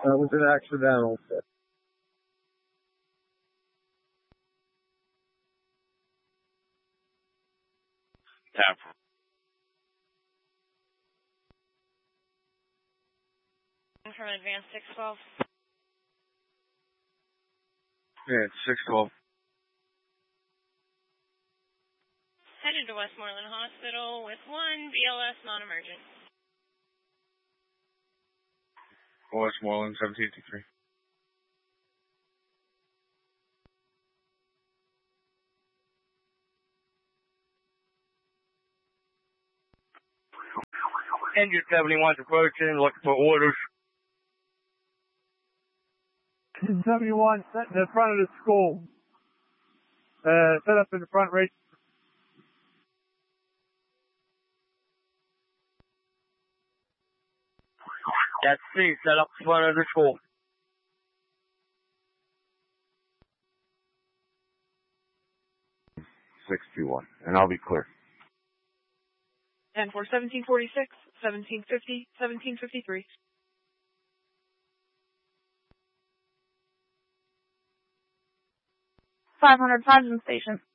That was an accidental. Tap. From advanced 612. Yeah, it's 612. Headed to Westmoreland Hospital with 1 BLS non-emergent. Westmoreland 1753. Engine 71's approaching, looking for orders. 71 set in the front of the school. Set up in the front right. That's C, set up in front of the school. .621, and I'll be clear. And for 1746, 1750, 1753. 500 Pleasant Station.